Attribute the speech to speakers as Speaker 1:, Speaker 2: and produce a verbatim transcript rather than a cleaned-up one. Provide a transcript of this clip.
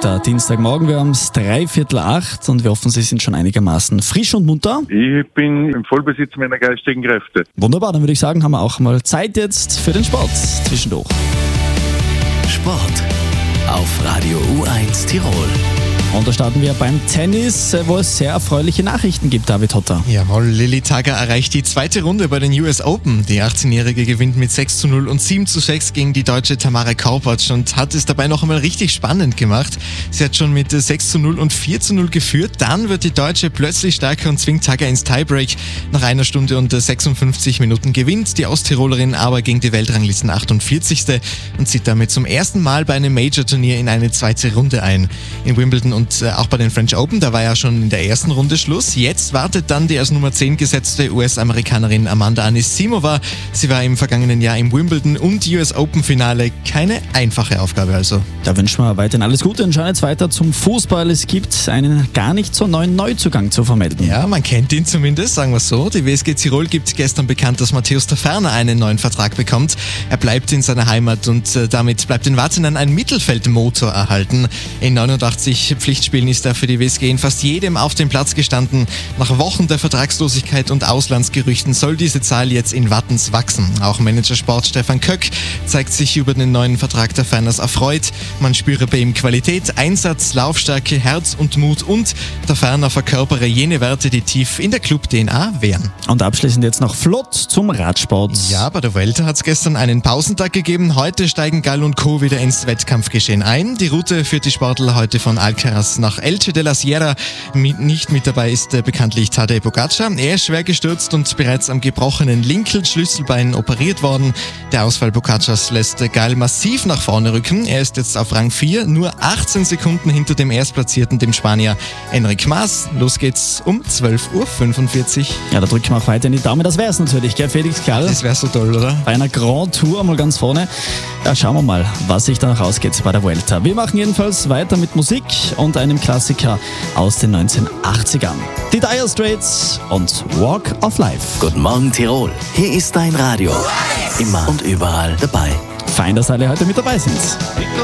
Speaker 1: Doktor Dienstagmorgen, wir haben es dreiviertel acht und wir hoffen, Sie sind schon einigermaßen frisch und munter.
Speaker 2: Ich bin im Vollbesitz meiner geistigen Kräfte.
Speaker 1: Wunderbar, dann würde ich sagen, haben wir auch mal Zeit jetzt für den Sport zwischendurch.
Speaker 3: Sport auf Radio U eins Tirol.
Speaker 1: Und da starten wir beim Tennis, wo es sehr erfreuliche Nachrichten gibt, David Hotter.
Speaker 4: Jawohl, Lilly Tagger erreicht die zweite Runde bei den U S Open. Die achtzehnjährige gewinnt mit sechs zu null und sieben zu sechs gegen die deutsche Tamara Korpatsch und hat es dabei noch einmal richtig spannend gemacht. Sie hat schon mit sechs zu null und vier zu null geführt. Dann wird die Deutsche plötzlich stärker und zwingt Tagger ins Tiebreak. Nach einer Stunde und sechsundfünfzig Minuten gewinnt die Osttirolerin aber gegen die Weltranglisten achtundvierzigste und zieht damit zum ersten Mal bei einem Major-Turnier in eine zweite Runde ein. In Wimbledon und Und auch bei den French Open, da war ja schon in der ersten Runde Schluss. Jetzt wartet dann die als Nummer zehn gesetzte U S-Amerikanerin Amanda Anisimova. Sie war im vergangenen Jahr im Wimbledon und U S Open-Finale. Keine einfache Aufgabe also.
Speaker 1: Da wünschen wir weiterhin alles Gute und schauen jetzt weiter zum Fußball. Es gibt einen gar nicht so neuen Neuzugang zu vermelden.
Speaker 4: Ja, man kennt ihn zumindest, sagen wir es so. Die W S G Tirol gibt gestern bekannt, dass Matthäus Taferner einen neuen Vertrag bekommt. Er bleibt in seiner Heimat und äh, damit bleibt den Wartenern ein Mittelfeldmotor erhalten. In neunundachtzig Pflichtspielen ist er für die W S G in fast jedem auf dem Platz gestanden. Nach Wochen der Vertragslosigkeit und Auslandsgerüchten soll diese Zahl jetzt in Wattens wachsen. Auch Manager Sport Stefan Köck zeigt sich über den neuen Vertrag der Ferners erfreut. Man spüre bei ihm Qualität, Einsatz, Laufstärke, Herz und Mut und der Ferner verkörpere jene Werte, die tief in der Club-D N A wären.
Speaker 1: Und abschließend jetzt noch flott zum Radsport.
Speaker 4: Ja, bei der Vuelta hat es gestern einen Pausentag gegeben. Heute steigen Gall und Co. wieder ins Wettkampfgeschehen ein. Die Route führt die Sportler heute von Alcaraz nach Elche de la Sierra. Nicht mit dabei ist äh, bekanntlich Tadej Pogačar. Er ist schwer gestürzt und bereits am gebrochenen linken Schlüsselbein operiert worden. Der Ausfall Pogačars lässt äh, Gall massiv nach vorne rücken. Er ist jetzt auf Rang vier, nur achtzehn Sekunden hinter dem Erstplatzierten, dem Spanier Enric Mas. Los geht's um zwölf Uhr fünfundvierzig.
Speaker 1: Ja, da drücken wir auch weiter in die Daumen. Das wär's natürlich, gell, Felix Gall?
Speaker 4: Das wäre so toll, oder?
Speaker 1: Bei einer Grand Tour mal ganz vorne. Ja, schauen wir mal, was sich da noch ausgeht bei der Vuelta. Wir machen jedenfalls weiter mit Musik und einem Klassiker aus den neunzehnhundertachtzigern. Die Dire Straits und Walk of Life.
Speaker 3: Guten Morgen Tirol, hier ist dein Radio. Immer und überall dabei.
Speaker 1: Fein, dass alle heute mit dabei sind.